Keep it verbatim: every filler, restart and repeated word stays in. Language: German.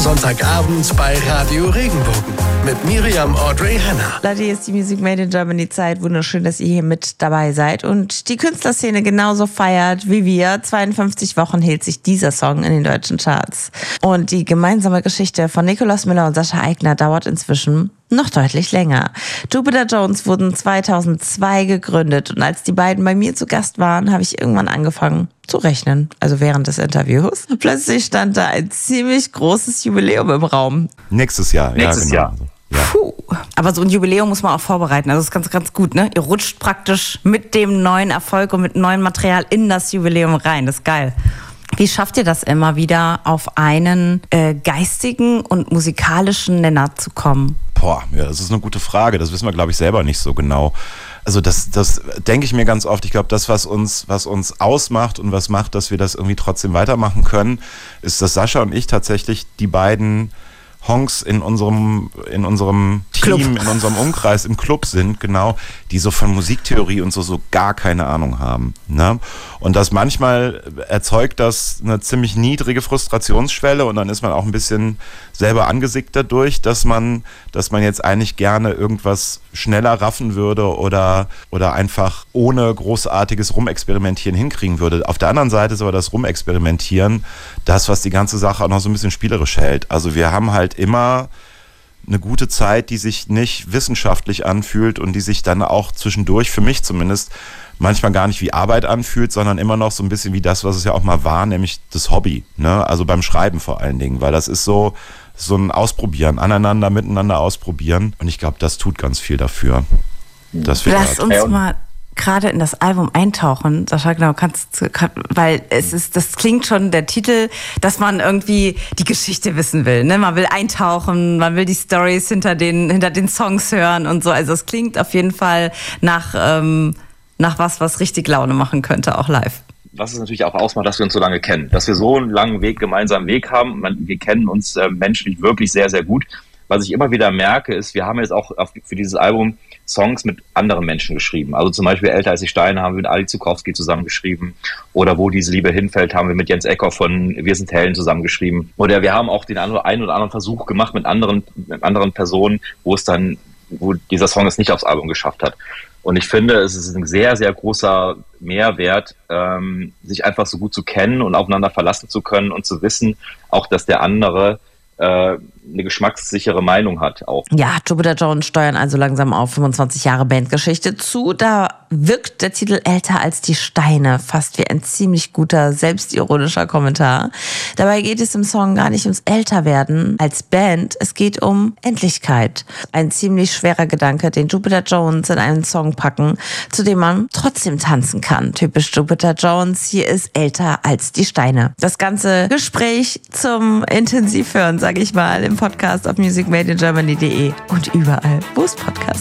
Sonntagabend bei Radio Regenbogen mit Miriam Audrey Hanna. Leute, hier ist die Music Made in Germany Zeit. Wunderschön, dass ihr hier mit dabei seid und die Künstlerszene genauso feiert wie wir. zweiundfünfzig Wochen hielt sich dieser Song in den deutschen Charts. Und die gemeinsame Geschichte von Nikolaus Müller und Sascha Aigner dauert inzwischen noch deutlich länger. Jupiter Jones wurden zweitausendzwei gegründet und als die beiden bei mir zu Gast waren, habe ich irgendwann angefangen zu rechnen, also während des Interviews. Plötzlich stand da ein ziemlich großes Jubiläum im Raum. Nächstes Jahr. Nächstes ja, Jahr. Genau. Ja. Puh. Aber so ein Jubiläum muss man auch vorbereiten. Also das ist ganz, ganz gut, ne? Ihr rutscht praktisch mit dem neuen Erfolg und mit neuem Material in das Jubiläum rein. Das ist geil. Wie schafft ihr das immer wieder, auf einen äh, geistigen und musikalischen Nenner zu kommen? Boah, ja, das ist eine gute Frage. Das wissen wir, glaube ich, selber nicht so genau. Also das, das denke ich mir ganz oft. Ich glaube, das, was uns, was uns ausmacht und was macht, dass wir das irgendwie trotzdem weitermachen können, ist, dass Sascha und ich tatsächlich die beiden Honks in unserem, in unserem Team, Club. in unserem Umkreis, im Club sind, genau, die so von Musiktheorie und so, so gar keine Ahnung haben. Ne? Und das manchmal erzeugt das eine ziemlich niedrige Frustrationsschwelle und dann ist man auch ein bisschen selber angesickt dadurch, dass man, dass man jetzt eigentlich gerne irgendwas schneller raffen würde oder, oder einfach ohne großartiges Rumexperimentieren hinkriegen würde. Auf der anderen Seite ist aber das Rumexperimentieren das, was die ganze Sache auch noch so ein bisschen spielerisch hält. Also wir haben halt immer eine gute Zeit, die sich nicht wissenschaftlich anfühlt und die sich dann auch zwischendurch, für mich zumindest, manchmal gar nicht wie Arbeit anfühlt, sondern immer noch so ein bisschen wie das, was es ja auch mal war, nämlich das Hobby, ne? Also beim Schreiben vor allen Dingen, weil das ist so, so ein Ausprobieren, aneinander, miteinander ausprobieren und ich glaube, das tut ganz viel dafür. Dass wir Lass uns mal gerade in das Album eintauchen, Sascha, genau, kannst du, kann, weil es ist, das klingt schon der Titel, dass man irgendwie die Geschichte wissen will, ne? Man will eintauchen, man will die Storys hinter den, hinter den Songs hören und so. Also es klingt auf jeden Fall nach, ähm, nach was, was richtig Laune machen könnte, auch live. Was es natürlich auch ausmacht, dass wir uns so lange kennen, dass wir so einen langen Weg, gemeinsamen Weg haben. Man, wir kennen uns äh, menschlich wirklich sehr, sehr gut. Was ich immer wieder merke, ist, wir haben jetzt auch auf, für dieses Album Songs mit anderen Menschen geschrieben. Also zum Beispiel Älter als die Steine haben wir mit Ali Zukowski zusammengeschrieben. Oder Wo diese Liebe hinfällt haben wir mit Jens Eckhoff von Wir sind Helden zusammengeschrieben. Oder wir haben auch den einen oder anderen Versuch gemacht mit anderen, mit anderen Personen, wo es dann, wo dieser Song es nicht aufs Album geschafft hat. Und ich finde, es ist ein sehr, sehr großer Mehrwert, ähm, sich einfach so gut zu kennen und aufeinander verlassen zu können und zu wissen, auch dass der andere äh, eine geschmackssichere Meinung hat auch. Ja, Jupiter Jones steuern also langsam auf fünfundzwanzig Jahre Bandgeschichte zu. Da wirkt der Titel Älter als die Steine fast wie ein ziemlich guter, selbstironischer Kommentar. Dabei geht es im Song gar nicht ums Älterwerden als Band, es geht um Endlichkeit. Ein ziemlich schwerer Gedanke, den Jupiter Jones in einen Song packen, zu dem man trotzdem tanzen kann. Typisch Jupiter Jones, hier ist Älter als die Steine. Das ganze Gespräch zum Intensivhören, sage ich mal, im Podcast auf music made in germany punkt de und überall, wo es Podcasts